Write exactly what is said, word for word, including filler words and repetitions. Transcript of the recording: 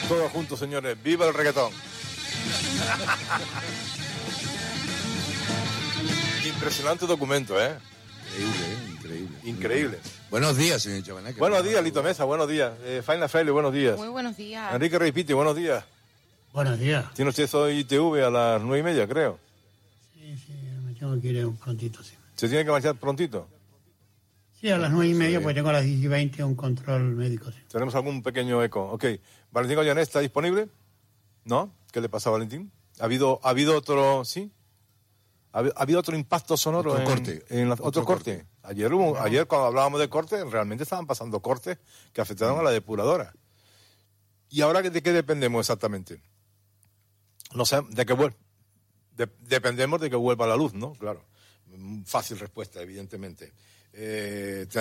Todos juntos, señores. ¡Viva el reggaetón! Impresionante documento, ¿eh? Increíble, ¿eh? Increíble. Increíble. Buenos días, señor Chabaná. Buenos días, Lito Mesa, buenos días. Eh, Faina Fraile, buenos días. Muy buenos días. Enrique Reipiti, buenos días. Buenos días. Tiene usted hoy I T V a las nueve y media, creo. Sí, sí, me tengo que ir un prontito, sí. ¿Se tiene que marchar prontito? Sí, a las nueve y media, Sí. pues tengo a las diez y veinte un control médico, sí. Tenemos algún pequeño eco. Ok. ¿Valentín Goyané está disponible? ¿No? ¿Qué le pasa a Valentín? ¿Ha habido, ha habido otro, sí? ¿Ha, habi- ha habido otro impacto sonoro? Otro en, corte. en la- otro, Otro corte. corte. Ayer, hubo, ayer cuando hablábamos de cortes, realmente estaban pasando cortes que afectaron a la depuradora. ¿Y ahora de qué dependemos exactamente? No sé, de que vuelva. De- dependemos de que vuelva la luz, ¿no? Claro. Fácil respuesta, evidentemente. Eh,